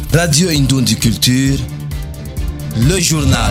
Radio Indoundi Culture, le journal.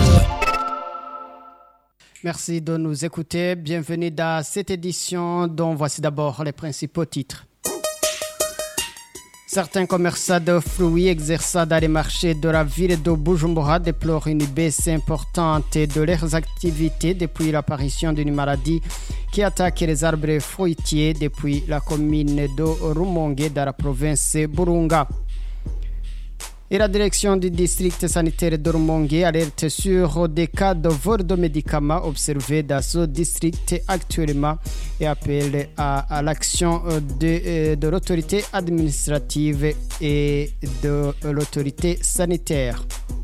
Merci de nous écouter. Bienvenue dans cette édition dont voici d'abord les principaux titres. Certains commerçants de fruits exerçant dans les marchés de la ville de Bujumbura déplorent une baisse importante de leurs activités depuis l'apparition d'une maladie qui attaque les arbres fruitiers depuis la commune de Rumonge dans la province Burunga. Et la direction du district sanitaire de Rumonge alerte sur des cas de vol de médicaments observés dans ce district actuellement et appelle à l'action de l'autorité administrative et de l'autorité sanitaire.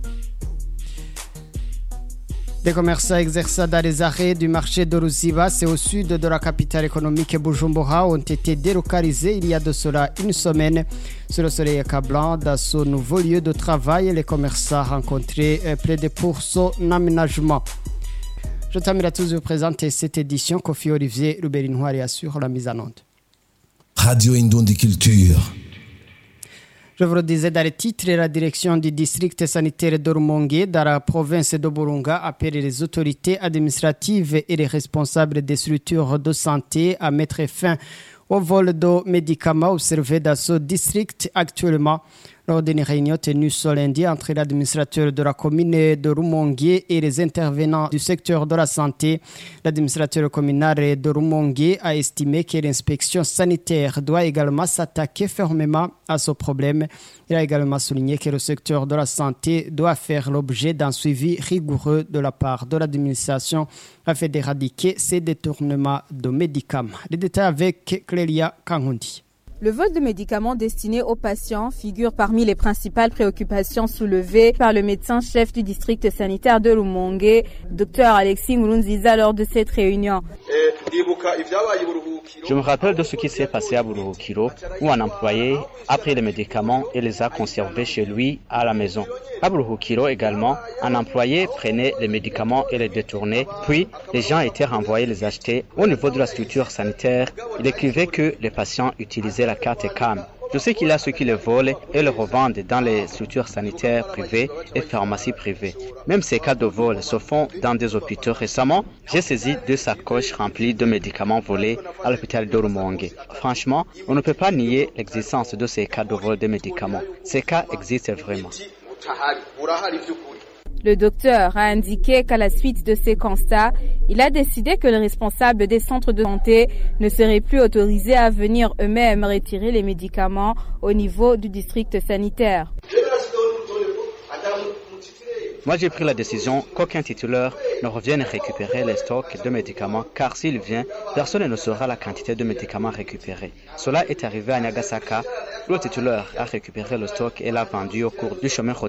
Des commerçants exerçant dans les arrêts du marché de Ruziba, c'est au sud de la capitale économique Bujumbura, ont été délocalisés il y a de cela une semaine. Sur le soleil accablant, dans ce nouveau lieu de travail, les commerçants rencontrés plaident pour son aménagement. Je t'amène à tous vous présenter cette édition. Kofi Olivier Ruberinouari assure la mise en onde. Radio Indoundi Culture. Je vous le disais dans les titres, la direction du district sanitaire de Rumonge dans la province de Burunga appelle les autorités administratives et les responsables des structures de santé à mettre fin au vol de médicaments observé dans ce district actuellement. Lors d'une réunion tenue ce lundi entre l'administrateur de la commune de Rumonge et les intervenants du secteur de la santé, l'administrateur communal de Rumonge a estimé que l'inspection sanitaire doit également s'attaquer fermement à ce problème. Il a également souligné que le secteur de la santé doit faire l'objet d'un suivi rigoureux de la part de l'administration afin d'éradiquer ces détournements de médicaments. Les détails avec Clélia Kangundi. Le vol de médicaments destinés aux patients figure parmi les principales préoccupations soulevées par le médecin-chef du district sanitaire de Rumonge, Dr Alexis Nkurunziza, lors de cette réunion. Je me rappelle de ce qui s'est passé à Buruhukiro, où un employé a pris les médicaments et les a conservés chez lui à la maison. À Buruhukiro également, un employé prenait les médicaments et les détournait, puis les gens étaient renvoyés les acheter. Au niveau de la structure sanitaire, il écrivait que les patients utilisaient la carte CAM. Je sais qu'il y a ceux qui les volent et le revendent dans les structures sanitaires privées et pharmacies privées. Même ces cas de vol se font dans des hôpitaux. Récemment, j'ai saisi 2 sacoches remplies de médicaments volés à l'hôpital de Rumonge. Franchement, on ne peut pas nier l'existence de ces cas de vol de médicaments. Ces cas existent vraiment. Le docteur a indiqué qu'à la suite de ces constats, il a décidé que les responsables des centres de santé ne seraient plus autorisés à venir eux-mêmes retirer les médicaments au niveau du district sanitaire. Moi, j'ai pris la décision qu'aucun titulaire ne revienne récupérer les stocks de médicaments, car s'il vient, personne ne saura la quantité de médicaments récupérés. Cela est arrivé à Nagasaka, où le titulaire a récupéré le stock et l'a vendu au cours du chemin